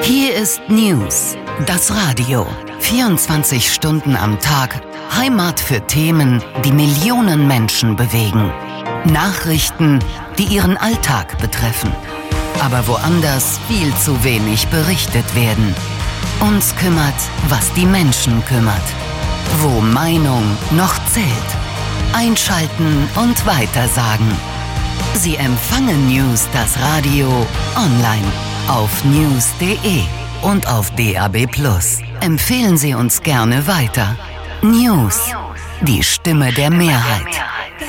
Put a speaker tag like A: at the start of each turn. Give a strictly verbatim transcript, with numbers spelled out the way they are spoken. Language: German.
A: Hier ist News, das Radio. vierundzwanzig Stunden am Tag, Heimat für Themen, die Millionen Menschen bewegen. Nachrichten, die ihren Alltag betreffen. Aber woanders viel zu wenig berichtet werden. Uns kümmert, was die Menschen kümmert. Wo Meinung noch zählt. Einschalten und weitersagen. Sie empfangen News, das Radio, online auf news punkt de und auf D A B plus. Empfehlen Sie uns gerne weiter. News, die Stimme der Mehrheit.